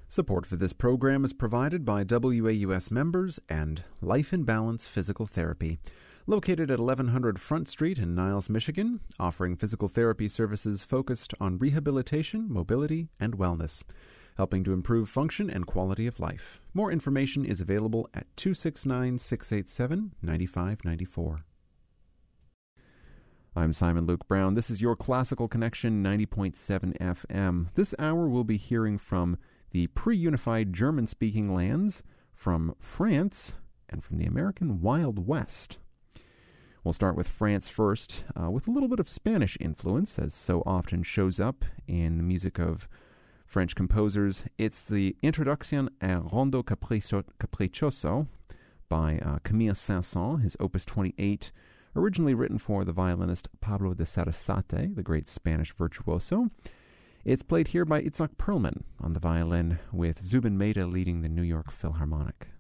Support for this program is provided by WAUS members and Life in Balance Physical Therapy, located at 1100 Front Street in Niles, Michigan, offering physical therapy services focused on rehabilitation, mobility, and wellness, helping to improve function and quality of life. More information is available at 269-687-9594. I'm Simon Luke Brown. This is your Classical Connection 90.7 FM. This hour we'll be hearing from the pre-unified German-speaking lands, from France, and from the American Wild West. We'll start with France first, with a little bit of Spanish influence, as so often shows up in the music of French composers. It's the Introduction à Rondo Capriccioso by Camille Saint-Saëns, his Opus 28, originally written for the violinist Pablo de Sarasate, the great Spanish virtuoso. It's played here by Itzhak Perlman on the violin, with Zubin Mehta leading the New York Philharmonic.